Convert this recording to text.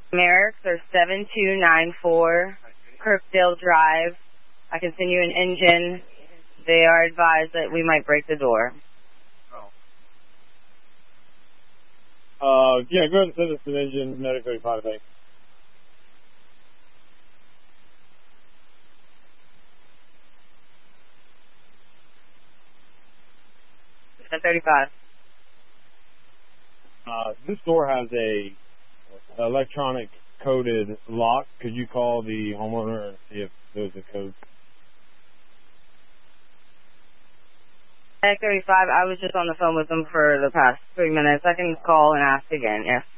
Merrick's are 7294 Kirkdale Drive. I can send you an engine. They are advised that we might break the door. Yeah, go ahead and send us an engine, Medic 35, thanks. At 35. This door has a electronic coded lock. Could you call the homeowner and see if there's a code? At 35, I was just on the phone with them for the past 3 minutes. I can call and ask again, yes.